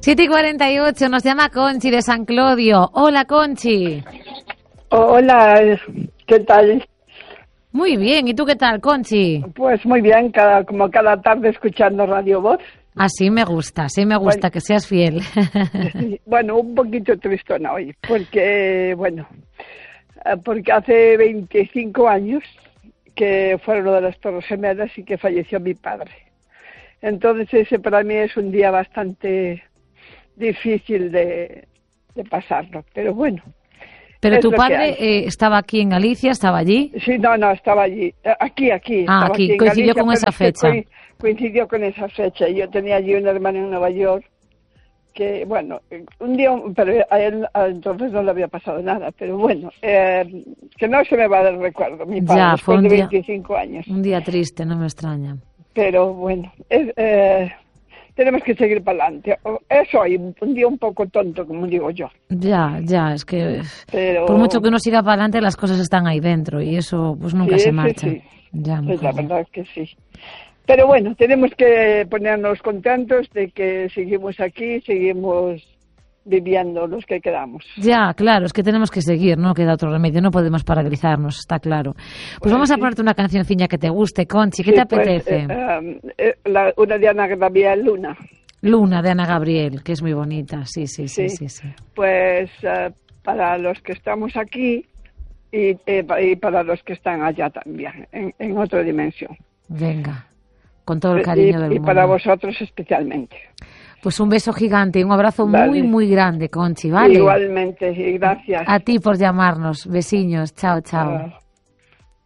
7:48, nos llama Conchi de San Clodio. Hola, Conchi. Hola, ¿qué tal? Muy bien, ¿y tú qué tal, Conchi? Pues muy bien, como cada tarde escuchando Radio Voz. Así me gusta, bueno, que seas fiel. Bueno, un poquito tristona hoy, porque hace 25 años que fueron lo de las Torres Gemelas y que falleció mi padre. Entonces ese para mí es un día bastante difícil de pasarlo, pero bueno. ¿Pero tu padre estaba aquí en Galicia, estaba allí? Sí, no, estaba allí, aquí. Aquí, coincidió con esa fecha. Coincidió con esa fecha. Yo tenía allí un hermano en Nueva York que, bueno, un día, pero a él entonces no le había pasado nada, pero bueno, que no se me va del recuerdo, mi padre, ya, después de 25 años. Un día triste, no me extraña. Pero bueno, tenemos que seguir para adelante. Es hoy un día un poco tonto, como digo yo. Ya, es que por mucho que uno siga para adelante, las cosas están ahí dentro y eso pues nunca se marcha. Sí. Ya, pues la verdad es que sí. Pero bueno, tenemos que ponernos contentos de que seguimos aquí, seguimos viviendo los que quedamos. Ya, claro, es que tenemos que seguir, no queda otro remedio, no podemos paralizarnos, está claro. Pues vamos a ponerte una cancioncilla que te guste, Conchi, ¿qué te apetece? Una de Ana Gabriel, Luna, de Ana Gabriel, que es muy bonita, sí. Pues para los que estamos aquí y para los que están allá también, en otra dimensión. Venga, con todo el cariño del mundo. Y para vosotros especialmente. Pues un beso gigante y un abrazo muy grande, Conchi, ¿vale? Igualmente, y gracias. A ti por llamarnos. Besiños. Chao.